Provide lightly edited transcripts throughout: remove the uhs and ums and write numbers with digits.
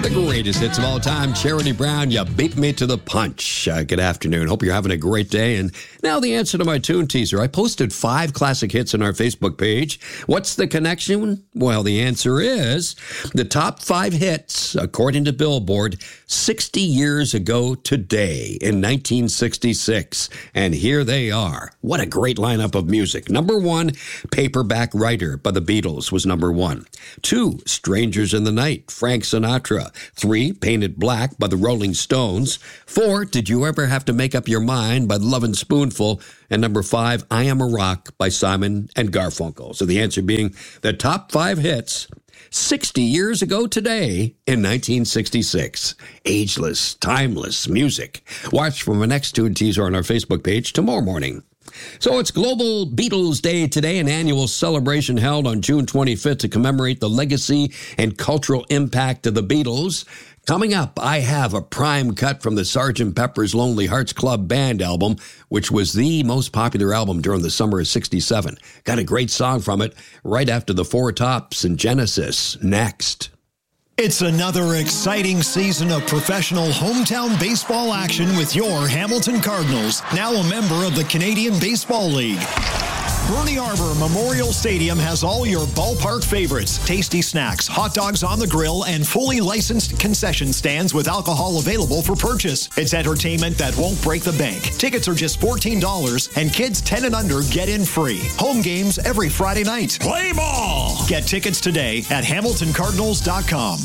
The greatest hits of all time, Charity Brown, You Beat Me to the Punch. Good afternoon. Hope you're having a great day. And now the answer to my tune teaser. I posted 5 classic hits on our Facebook page. What's the connection? Well, the answer is the top 5 hits, according to Billboard, 60 years ago today in 1966. And here they are. What a great lineup of music. Number 1, Paperback Writer by the Beatles was number 1. 2, Strangers in the Night, Frank Sinatra. 3, Painted Black by the Rolling Stones. 4, Did You Ever Have to Make Up Your Mind by Lovin' Spoonful. And number 5, I Am a Rock by Simon and Garfunkel. So the answer being the top 5 hits 60 years ago today in 1966. Ageless, timeless music. Watch for my next tune teaser on our Facebook page tomorrow morning. So it's Global Beatles Day today, an annual celebration held on June 25th to commemorate the legacy and cultural impact of the Beatles. Coming up, I have a prime cut from the Sgt. Pepper's Lonely Hearts Club Band album, which was the most popular album during the summer of '67. Got a great song from it right after the Four Tops and Genesis. Next. It's another exciting season of professional hometown baseball action with your Hamilton Cardinals, now a member of the Canadian Baseball League. Bernie Arbor Memorial Stadium has all your ballpark favorites, tasty snacks, hot dogs on the grill, and fully licensed concession stands with alcohol available for purchase. It's entertainment that won't break the bank. Tickets are just $14, and kids 10 and under get in free. Home games every Friday night. Play ball! Get tickets today at HamiltonCardinals.com.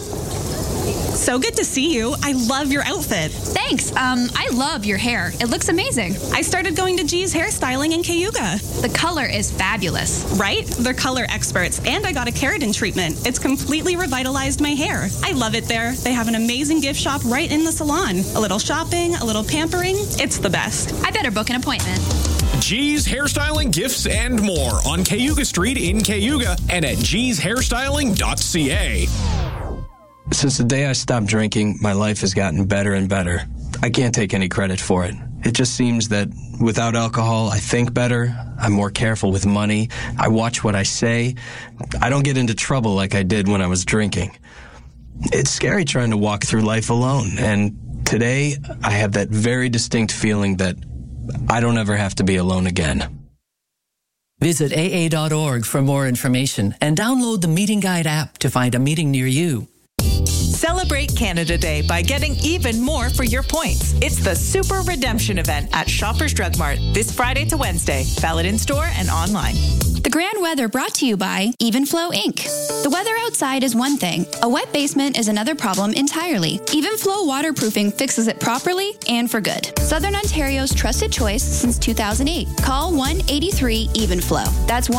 So good to see you. I love your outfit. Thanks. I love your hair. It looks amazing. I started going to G's Hairstyling in Cayuga. The color is fabulous. Right? They're color experts, and I got a keratin treatment. It's completely revitalized my hair. I love it there. They have an amazing gift shop right in the salon. A little shopping, a little pampering. It's the best. I better book an appointment. G's Hairstyling, Gifts, and more on Cayuga Street in Cayuga and at gshairstyling.ca. Since the day I stopped drinking, my life has gotten better and better. I can't take any credit for it. It just seems that without alcohol, I think better, I'm more careful with money, I watch what I say, I don't get into trouble like I did when I was drinking. It's scary trying to walk through life alone, and today I have that very distinct feeling that I don't ever have to be alone again. Visit AA.org for more information and download the Meeting Guide app to find a meeting near you. Celebrate Canada Day by getting even more for your points. It's the Super Redemption event at Shoppers Drug Mart this Friday to Wednesday. Valid in store and online. The Grand Weather brought to you by Evenflow Inc. The weather outside is one thing. A wet basement is another problem entirely. Evenflow waterproofing fixes it properly and for good. Southern Ontario's trusted choice since 2008. Call 1-83-EVENFLOW. That's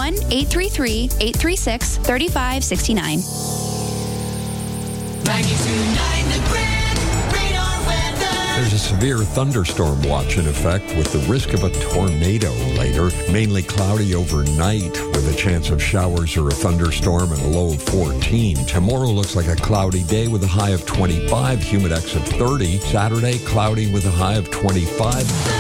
1-833-836-3569. 92.9 The Grand Radar Weather. There's a severe thunderstorm watch in effect with the risk of a tornado later. Mainly cloudy overnight with a chance of showers or a thunderstorm and a low of 14. Tomorrow looks like a cloudy day with a high of 25, humidex of 30. Saturday, cloudy with a high of 25.